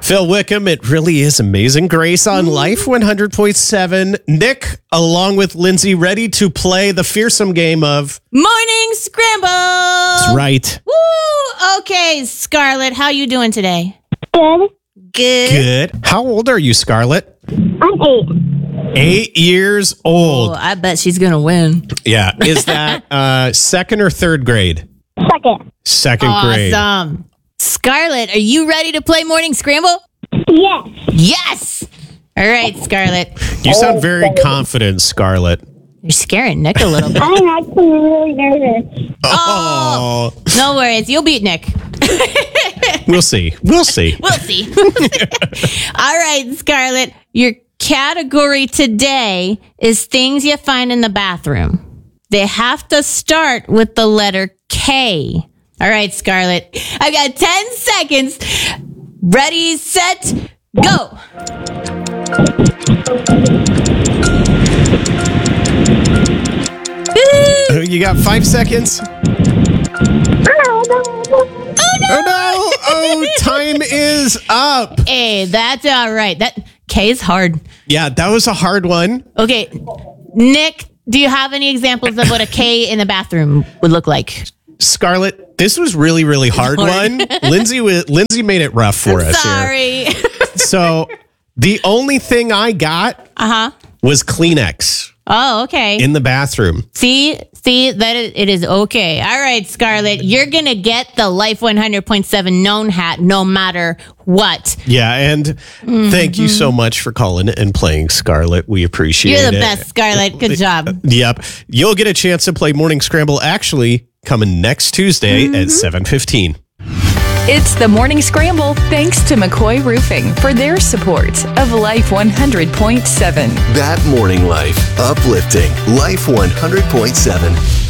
Phil Wickham, it really is Amazing Grace on Life 100.7. Nick, along with Lindsay, ready to play the fearsome game of Morning Scramble. That's right. Woo! Okay, Scarlett, how you doing today? Good. Good. Good. How old are you, Scarlett? I'm 8. 8 years Oh, old. I bet she's gonna win. Yeah. Is that second or third grade? Second. Second grade. Awesome. Scarlett, are you ready to play Morning Scramble? Yes. Yes. All right, Scarlett. You sound very confident, Scarlett. You're scaring Nick a little bit. I'm actually really nervous. Oh. No worries. You'll beat Nick. We'll see. We'll see. We'll see. All right, Scarlett. Your category today is things you find in the bathroom. They have to start with the letter K. All right, Scarlett. I've got 10 seconds. Ready, set, go. You got 5 seconds. Oh no! Oh, time is up. Hey, that's all right. That K is hard. Yeah, that was a hard one. Okay, Nick, do you have any examples of what a K in the bathroom would look like? Scarlett, this was really, really hard one. Lindsay made it rough for us Sorry. here. So the only thing I got was Kleenex Oh, okay. in the bathroom. See that it is okay. All right, Scarlett, you're going to get the Life 100.7 known hat no matter what. Yeah, and thank you so much for calling and playing, Scarlett. We appreciate it. You're the best, Scarlett. Good job. Yep. You'll get a chance to play Morning Scramble actually coming next Tuesday at 7:15. It's the Morning Scramble, thanks to McCoy Roofing for their support of Life 100.7. That morning life. Uplifting. Life 100.7.